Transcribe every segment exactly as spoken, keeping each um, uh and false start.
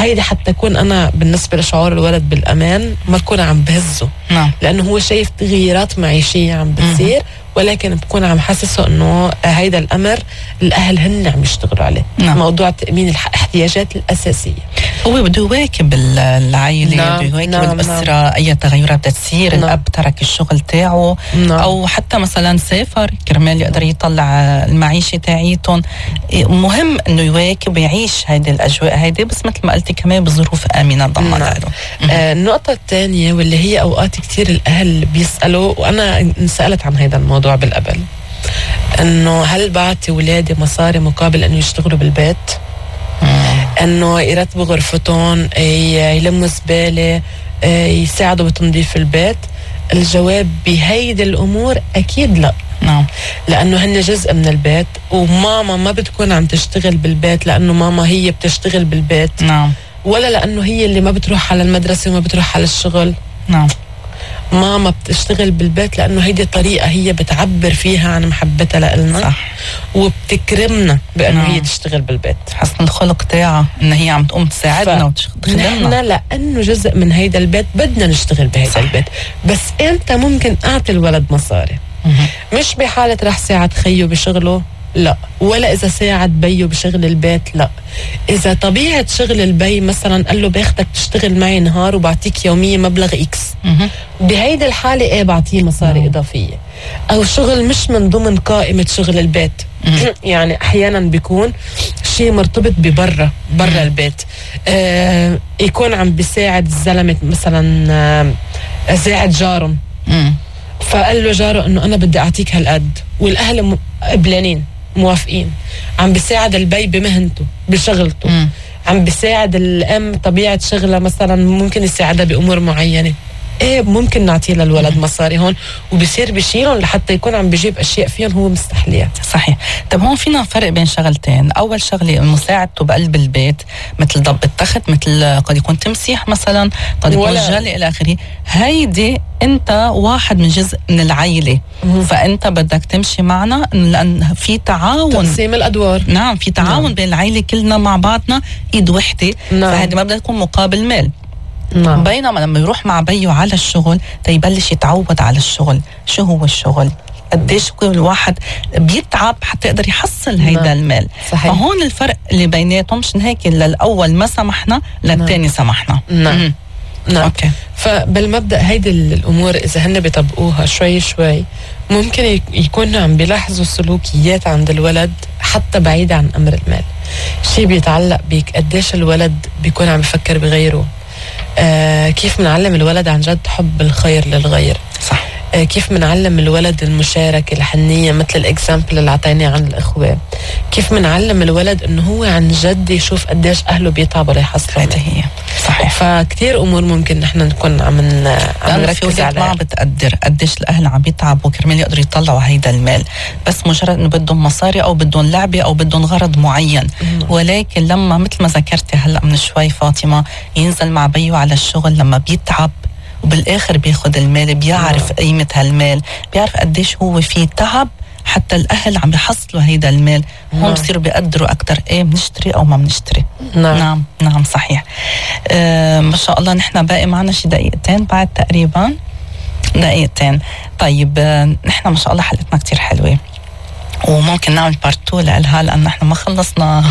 هيدي حتى يكون أنا بالنسبة لشعور الولد بالأمان ما أكون عم بهزه. نعم. لأنه هو شايف تغييرات معيشية عم بتصير، ولكن بكون عم حسسه انه هيدا الامر الاهل هن عم يشتغلوا عليه. نعم. موضوع تامين الاحتياجات الاساسيه. هو بده يواكب العائله، نعم. بده يواكب نعم. الاسره. نعم. اي تغيرات بدها تصير. نعم. الاب ترك الشغل تاعه. نعم. او حتى مثلا سافر كرمال يقدر يطلع المعيشه تاعيتهم. مهم انه يواكب ويعيش هيدي الاجواء هيدي، بس مثل ما قلتي كمان بظروف امنه ضمن له. آه النقطه الثانيه واللي هي اوقات كثير الاهل بيسالوا، وانا انسالت عن هذا الموضوع بالقبل، انه هل بعطي اولادي مصاري مقابل انه يشتغلوا بالبيت؟ انه يرتبوا غرفتهم، يلموا زباله، يساعدوا بتنظيف البيت؟ الجواب بهيدي الامور اكيد لا. نعم. لانه هن جزء من البيت، وماما ما بتكون عم تشتغل بالبيت لانه ماما هي بتشتغل بالبيت. نعم. ولا لانه هي اللي ما بتروح على المدرسه وما بتروح على الشغل. نعم. ماما بتشتغل بالبيت لأنه هيدي طريقة هي بتعبر فيها عن محبتها لنا. صح. وبتكرمنا بأنه نعم. هي تشتغل بالبيت. حسن الخلق تاعها إن هي عم تقوم تساعدنا وتخدمنا. نحن لأنه جزء من هيدا البيت بدنا نشتغل بهيدا البيت. بس إمتى ممكن أعطي الولد مصاري؟ مش بحالة رح ساعد خيه بشغله، لا. ولا إذا ساعد بيه بشغل البيت، لا. إذا طبيعة شغل البي مثلا قال له باخدك تشتغل معي نهار وبعطيك يوميا مبلغ إكس، بهيدي الحالة إيه بعطيه مصاري مم. إضافية. أو شغل مش من ضمن قائمة شغل البيت. يعني أحيانا بيكون شيء مرتبط ببرة برا البيت، آه يكون عم بيساعد الزلمة مثلا، آه ساعد جارهم، فقال له جاره إنه أنا بدي أعطيك هالقد، والأهل قبلانين موافقين. عم بيساعد البي بمهنته بشغلته. مم. عم بيساعد الام طبيعه شغله مثلا ممكن يساعدها بامور معينه، ايه ممكن نعطيه للولد مصاري هون، وبصير بشيلهم لحتى يكون عم بيجيب اشياء فيهم هو مستحليها. صحيح. طب هون فينا فرق بين شغلتين. اول شغله مساعدته بقلب البيت، مثل ضب التخت، مثل قد يكون تمسيح مثلا، قد يكون جالي الى اخره. هيدي انت واحد من جزء من العائله، فانت بدك تمشي معنا لان في تعاون، تقسيم الادوار. نعم، في تعاون نعم. بين العائله كلنا مع بعضنا ايد وحده. نعم. فهذه ما بدها تكون مقابل مال. نعم. بينما لما يروح مع بيه على الشغل تيبلش يتعود على الشغل. شو هو الشغل؟ قديش كل واحد بيتعب حتى يقدر يحصل هيدا نعم. المال. صحيح. فهون الفرق اللي بيناتهم. مشان هيك للأول ما سمحنا، للتاني نعم. سمحنا. نعم. نعم. أوكي. فبالمبدأ هيدي الأمور إذا هن بيطبقوها شوي شوي ممكن يكونوا عم بيلاحظوا سلوكيات عند الولد حتى بعيد عن أمر المال. شيء بيتعلق بيك قديش الولد بيكون عم يفكر بغيره، آه كيف منعلم الولد عن جد حب الخير للغير. صح. آه كيف منعلم الولد المشاركة الحنية مثل الإكزامبل اللي عطيناه عن الإخوة. كيف منعلم الولد إنه هو عن جد يشوف قديش أهله بيتعبوا ليحصلوا. هذه هي. صحيح. فكتير أمور ممكن نحن نكون عم نركز عليها. ما بتقدر قديش الأهل عم بيتعبوا كرمال يقدروا يطلعوا هيدا المال، بس مجرد إنه بدهم مصاري أو بدهم لعبة أو بدهم غرض معين. مم. ولكن لما مثل ما ذكرتي هلأ من شوي فاطمة، ينزل مع بيه على الشغل لما بيتعب وبالآخر بياخد المال، بيعرف مم. قيمة هالمال، بيعرف قديش هو فيه تعب حتى الأهل عم بيحصلوا هيدا المال. هم بصيروا بيقدروا أكتر إيه بنشتري أو ما بنشتري. نعم. نعم نعم صحيح. آه ما شاء الله. نحن باقي معنا شي دقيقتين بعد تقريبا، دقيقتين. طيب آه نحن ما شاء الله حلقتنا كتير حلوة، وممكن نعمل بارتو لها لأن نحن ما خلصنا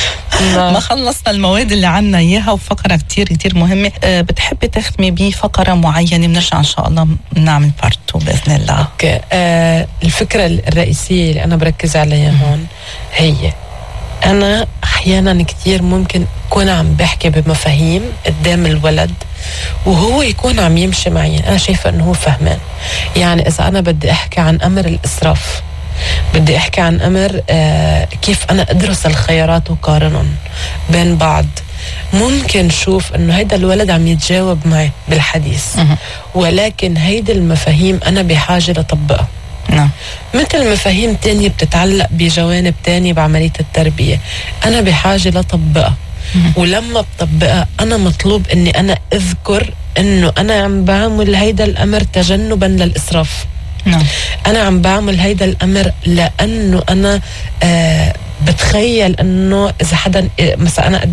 ما خلصنا المواد اللي عنا إياها، وفقرة كتير كتير مهمة. أه بتحبي تختمي بفقرة معينة؟ بنرجع إن شاء الله نعمل بارتو بإذن الله. أوكي. أه الفكرة الرئيسية اللي أنا بركز عليها هون هي أنا أحيانا كتير ممكن أكون عم بحكي بمفاهيم قدام الولد وهو يكون عم يمشي معي، أنا شايفة أنه هو فهمان. يعني إذا أنا بدي أحكي عن أمر الإسراف، بدي أحكي عن أمر آه كيف أنا أدرس الخيارات وقارنهم بين بعض، ممكن شوف أنه هيدا الولد عم يتجاوب معي بالحديث، ولكن هيدا المفاهيم أنا بحاجة لطبقها. نعم. مثل مفاهيم تانية بتتعلق بجوانب تانية بعملية التربية أنا بحاجة لطبقها. ولما بطبقها أنا مطلوب أني أنا أذكر أنه أنا عم بعمل هيدا الأمر تجنبا للإسراف. نعم. أنا عم بعمل هيدا الأمر لأنه أنا آه بتخيل أنه إذا حدا مثلا أنا